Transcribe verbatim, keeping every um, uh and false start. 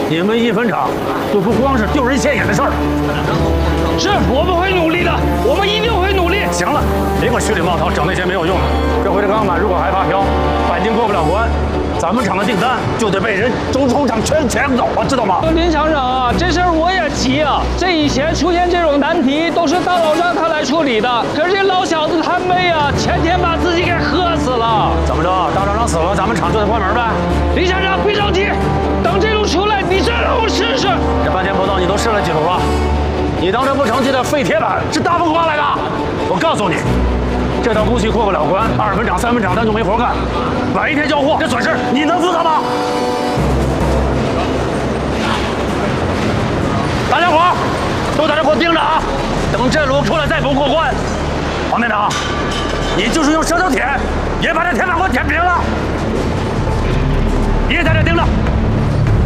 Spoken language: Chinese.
你们一分厂就不光是丢人现眼的事儿。 是，我们会努力的，我们一定会努力。 行了，别给我虚里冒套，整那些没有用的。这回的钢板如果还发飘，钣金过不了关，咱们厂的订单就得被人中冲厂全抢走啊，知道吗？ 林厂长啊，这事儿我也急啊。这以前出现这种难题都是大佬让他来处理的，可是这老小子贪杯啊，前天把自己给喝死了。 怎么着？大厂长死了，咱们厂就得关门呗？ 林厂长别着急，等这路出来，你再让我试试。 这半天不到，你都试了几路了？你当这不成器的废铁板是大风刮来的？我告诉你，这套工序过不了关，二分厂、三分厂咱就没活干，晚一天交货，这损失你能负责吗？大家伙都在这给我盯着啊！等这炉出来再不过关，王队长，你就是用舌头舔，也把这铁板给我舔平了。你也在这盯着。